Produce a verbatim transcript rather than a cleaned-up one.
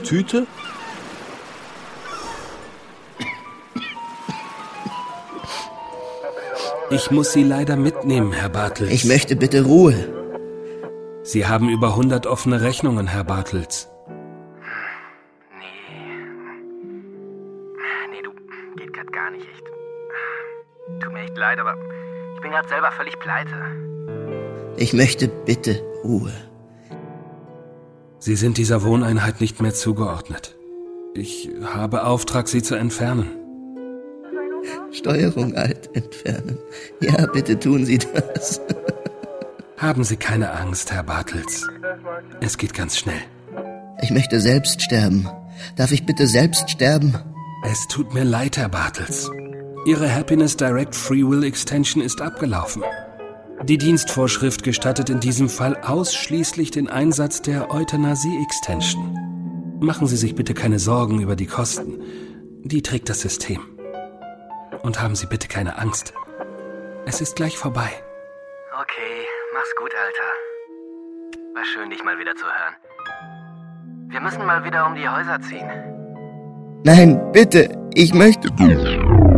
Tüte? Ich muss Sie leider mitnehmen, Herr Bartels. Ich möchte bitte Ruhe. Sie haben über hundert offene Rechnungen, Herr Bartels. Nee. Nee, du, geht grad gar nicht, echt. Tut mir echt leid, aber ich bin grad selber völlig pleite. Ich möchte bitte Ruhe. Sie sind dieser Wohneinheit nicht mehr zugeordnet. Ich habe Auftrag, Sie zu entfernen. Steuerung Alt entfernen. Ja, bitte tun Sie das. Haben Sie keine Angst, Herr Bartels. Es geht ganz schnell. Ich möchte selbst sterben. Darf ich bitte selbst sterben? Es tut mir leid, Herr Bartels. Ihre Happiness Direct Free Will Extension ist abgelaufen. Die Dienstvorschrift gestattet in diesem Fall ausschließlich den Einsatz der Euthanasie Extension. Machen Sie sich bitte keine Sorgen über die Kosten. Die trägt das System. Und haben Sie bitte keine Angst. Es ist gleich vorbei. Okay, mach's gut, Alter. War schön, dich mal wieder zu hören. Wir müssen mal wieder um die Häuser ziehen. Nein, bitte, ich möchte...